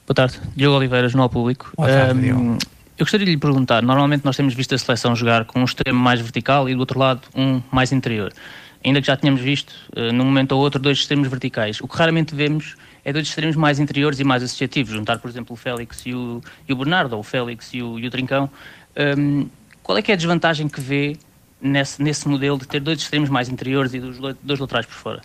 Boa tarde, Diogo Oliveiras, no Ao Público. Boa tarde, Diogo. Eu gostaria de lhe perguntar, normalmente nós temos visto a seleção jogar com um extremo mais vertical e do outro lado um mais interior. Ainda que já tínhamos visto, num momento ou outro, dois extremos verticais. O que raramente vemos é dois extremos mais interiores e mais associativos. Juntar, por exemplo, o Félix e o Bernardo, ou o Félix e o Trincão. Qual é que é a desvantagem que vê nesse modelo de ter dois extremos mais interiores e dois laterais por fora?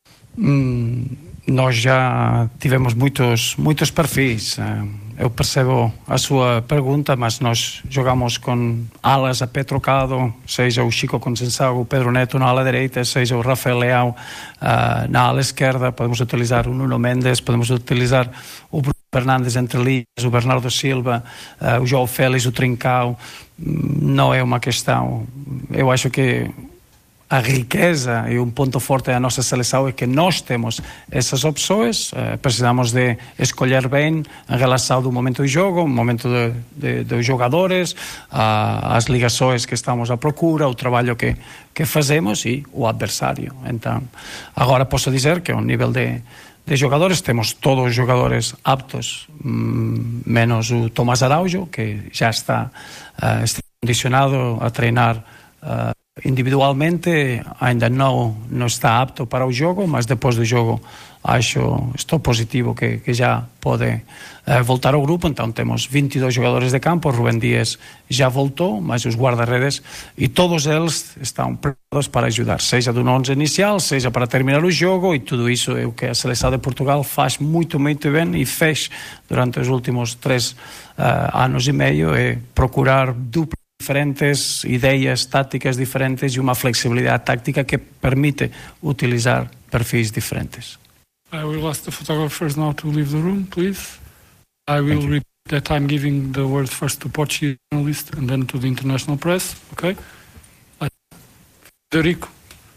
Nós já tivemos muitos perfis. Eu percebo a sua pergunta, mas nós jogamos com alas a pé trocado, seja o Chico Conceição, o Pedro Neto na ala direita, seja o Rafael Leão na ala esquerda. Podemos utilizar o Nuno Mendes, podemos utilizar o Bruno Fernandes entre linhas, o Bernardo Silva, o João Félix, o Trincão. Não é uma questão. Eu acho que a riqueza e um ponto forte da nossa seleção é que nós temos essas opções, precisamos de escolher bem em relação ao momento do jogo, o momento dos jogadores, as ligações que estamos à procura, o trabalho que fazemos e o adversário. Então, agora posso dizer que ao nível de jogadores, temos todos os jogadores aptos, menos o Tomás Araujo, que já está condicionado a treinar individualmente, ainda não está apto para o jogo, mas depois do jogo estou positivo que já pode voltar ao grupo. Então temos 22 jogadores de campo, Rubén Dias já voltou, mas os guarda-redes e todos eles estão preparados para ajudar, seja do 11 inicial, seja para terminar o jogo, e tudo isso é o que a seleção de Portugal faz muito bem e fez durante os últimos 3 anos e meio, é procurar diferentes ideias táticas diferentes e uma flexibilidade tática que permite utilizar perfis diferentes. I will ask the photographers now to leave the room, please. I will repeat that I'm giving the word first to Portuguese journalists and then to the international press. Okay? Federico.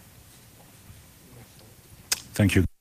Thank you.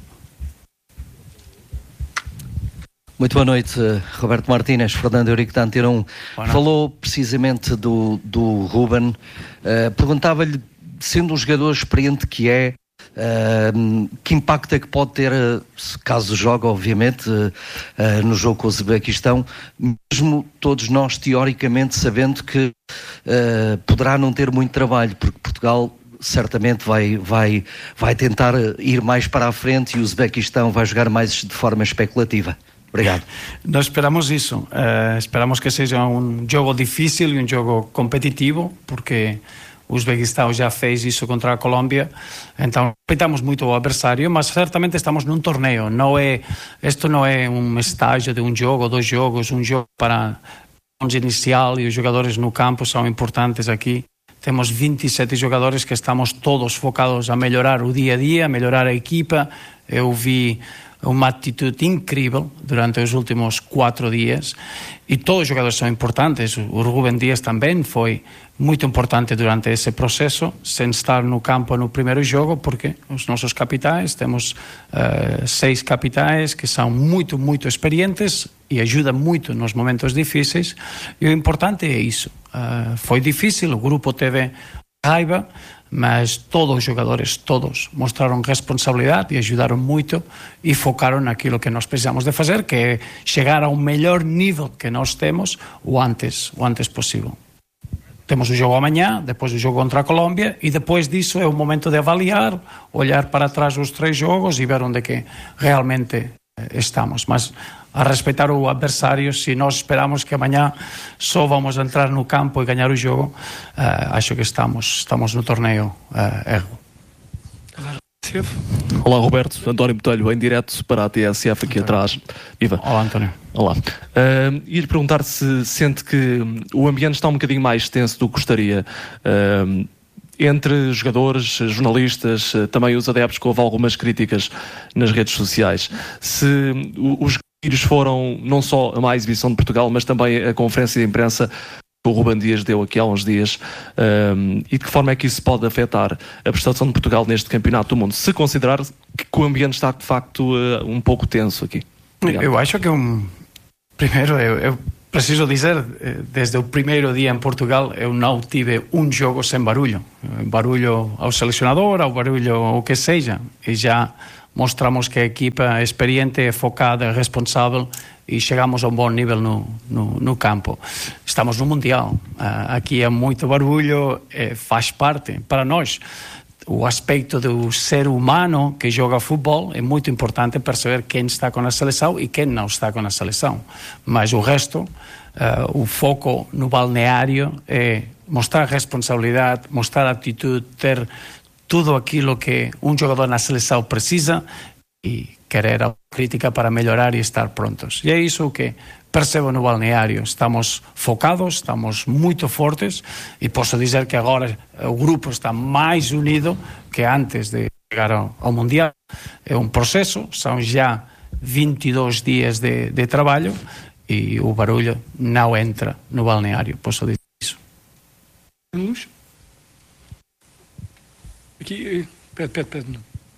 Muito boa noite, Roberto Martínez, Fernando Eurico da Antena 1. Falou precisamente do Ruben. Perguntava-lhe, sendo um jogador experiente que é, que impacto é que pode ter, caso jogue, obviamente, no jogo com o Uzbequistão, mesmo todos nós, teoricamente, sabendo que poderá não ter muito trabalho, porque Portugal certamente vai tentar ir mais para a frente e o Uzbequistão vai jogar mais de forma especulativa. Obrigado. Nós esperamos isso. Esperamos que seja um jogo difícil e um jogo competitivo, porque o Uzbequistão já fez isso contra a Colômbia. Então, respeitamos muito o adversário, mas certamente estamos num torneio. Isto não é um estágio de um jogo, 2 jogos, um jogo para onde inicial, e os jogadores no campo são importantes aqui. Temos 27 jogadores que estamos todos focados a melhorar o dia a dia, a melhorar a equipa. Eu vi uma atitude incrível durante os últimos 4 dias e todos os jogadores são importantes. O Rubén Dias também foi muito importante durante esse processo, sem estar no campo no primeiro jogo, porque os nossos capitães, temos 6 capitães que são muito experientes e ajudam muito nos momentos difíceis, e o importante é isso. Foi difícil, o grupo teve raiva, mas todos os jogadores, todos, mostraram responsabilidade e ajudaram muito e focaram naquilo que nós precisamos de fazer, que é chegar ao melhor nível que nós temos o antes possível. Temos o jogo amanhã, depois o jogo contra a Colômbia, e depois disso é o momento de avaliar, olhar para trás os 3 jogos e ver onde é que realmente estamos. Mas a respeitar o adversário, se nós esperamos que amanhã só vamos entrar no campo e ganhar o jogo, acho que estamos no torneio erro. Olá, Roberto, António Botelho, em direto para a TSF aqui atrás. Viva. Olá, António. Olá. Ia-lhe perguntar se sente que o ambiente está um bocadinho mais tenso do que gostaria, entre jogadores, jornalistas, também os adeptos, que houve algumas críticas nas redes sociais. Se os vídeos foram não só a má exibição de Portugal, mas também a conferência de imprensa que o Rubén Dias deu aqui há uns dias, e de que forma é que isso pode afetar a prestação de Portugal neste campeonato do mundo, se considerar que o ambiente está de facto um pouco tenso aqui? Obrigado. Eu acho que primeiro eu preciso dizer, desde o primeiro dia em Portugal eu não tive um jogo sem barulho ao selecionador, ao barulho o que seja, e já mostramos que a equipa é experiente, é focada, é responsável e chegamos a um bom nível no campo. Estamos no Mundial, aqui é muito barulho, faz parte para nós. O aspecto do ser humano que joga futebol é muito importante para saber quem está com a seleção e quem não está com a seleção. Mas o resto, o foco no balneário é mostrar responsabilidade, mostrar atitude, ter tudo aquilo que um jogador na seleção precisa e querer a crítica para melhorar e estar prontos. E é isso que percebo no balneário. Estamos focados, estamos muito fortes e posso dizer que agora o grupo está mais unido que antes de chegar ao Mundial. É um processo, são já 22 dias de trabalho e o barulho não entra no balneário, posso dizer isso. Luz? Aqui, pede.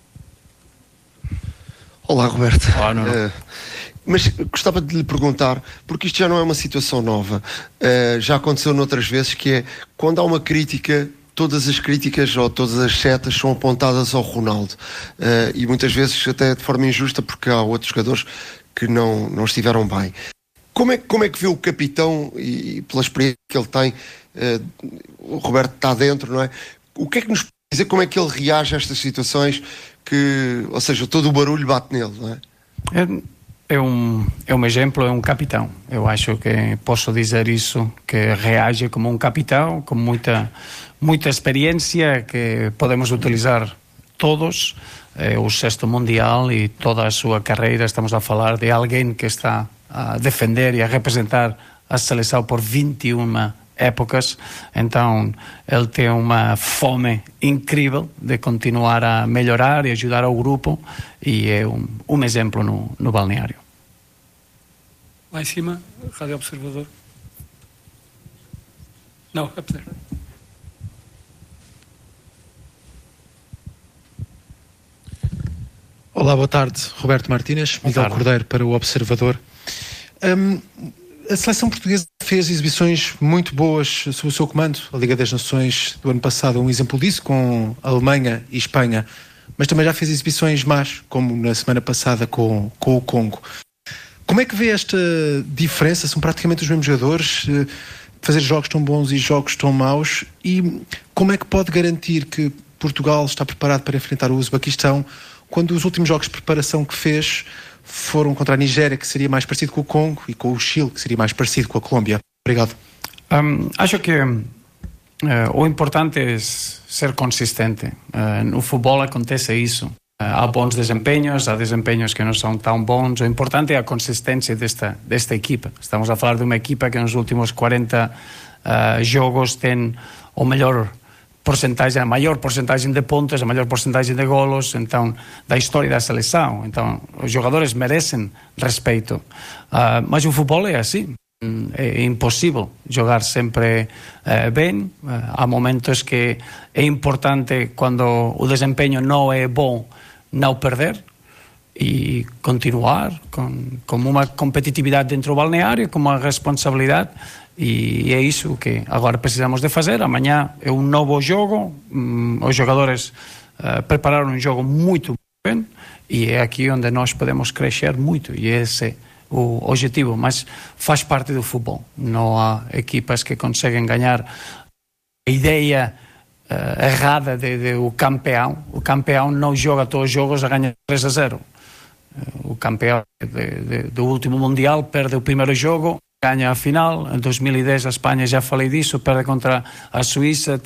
Olá, Roberto. Olá, Nuno. Mas gostava de lhe perguntar, porque isto já não é uma situação nova, já aconteceu noutras vezes, que é quando há uma crítica, todas as críticas ou todas as setas são apontadas ao Ronaldo, e muitas vezes até de forma injusta, porque há outros jogadores que não estiveram bem. Como é que vê o capitão, e pela experiência que ele tem, o Roberto está dentro, não é? O que é que nos pode dizer, como é que ele reage a estas situações, ou seja, todo o barulho bate nele, não é? É um exemplo, é um capitão. Eu acho que posso dizer isso, que reage como um capitão, com muita experiência, que podemos utilizar todos. É o 6º Mundial e toda a sua carreira. Estamos a falar de alguém que está a defender e a representar a seleção por 21 épocas, então ele tem uma fome incrível de continuar a melhorar e ajudar ao grupo e é um exemplo no balneário. Lá em cima, Rádio Observador. Não, up there. Olá, boa tarde, Roberto Martínez, Miguel Cordeiro para o Observador. A seleção portuguesa fez exibições muito boas sob o seu comando. A Liga das Nações do ano passado é um exemplo disso, com a Alemanha e Espanha, mas também já fez exibições más, como na semana passada com o Congo. Como é que vê esta diferença? São praticamente os mesmos jogadores, fazer jogos tão bons e jogos tão maus, e como é que pode garantir que Portugal está preparado para enfrentar o Uzbequistão quando os últimos jogos de preparação que fez foram contra a Nigéria, que seria mais parecido com o Congo, e com o Chile, que seria mais parecido com a Colômbia? Obrigado. Acho que o importante é ser consistente. No futebol acontece isso. Há bons desempenhos, há desempenhos que não são tão bons. O importante é a consistência desta equipa. Estamos a falar de uma equipa que nos últimos 40 jogos tem o melhor porcentagem, a maior porcentagem de pontos, a maior porcentagem de golos, então, da história da seleção. Então, os jogadores merecem respeito. Mas o futebol é assim. É impossível jogar sempre bem. Há momentos que é importante, quando o desempenho não é bom, não perder e continuar com uma competitividade dentro do balneário, com uma responsabilidade. E é isso que agora precisamos de fazer. Amanhã é um novo jogo, os jogadores prepararam um jogo muito bem e é aqui onde nós podemos crescer muito, e esse é o objetivo, mas faz parte do futebol. Não há equipas que conseguem ganhar. A ideia errada do campeão, o campeão não joga todos os jogos a ganhar 3-0. O campeão do último Mundial perde o primeiro jogo, ganha a final. Em 2010 a Espanha, já falei disso, perde contra a Suíça.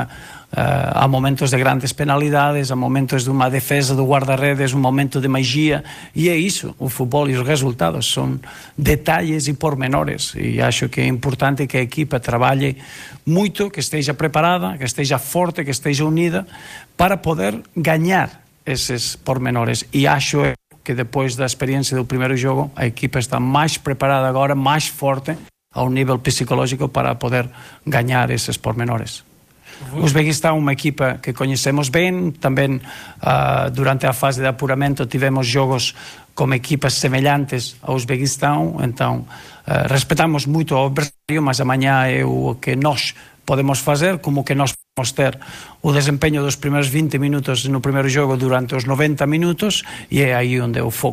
Há momentos de grandes penalidades, há momentos de uma defesa do guarda-redes, um momento de magia, e é isso, o futebol e os resultados são detalhes e pormenores, e acho que é importante que a equipa trabalhe muito, que esteja preparada, que esteja forte, que esteja unida para poder ganhar esses pormenores, e acho que depois da experiência do primeiro jogo a equipa está mais preparada agora, mais forte ao nível psicológico para poder ganhar esses pormenores. O Uzbequistão é uma equipa que conhecemos bem, também durante a fase de apuramento tivemos jogos com equipas semelhantes ao Uzbequistão, então respeitamos muito o adversário, mas amanhã é o que nós podemos fazer, como o que nós vamos ter o desempenho dos primeiros 20 minutos no primeiro jogo durante os 90 minutos, e é aí onde o foco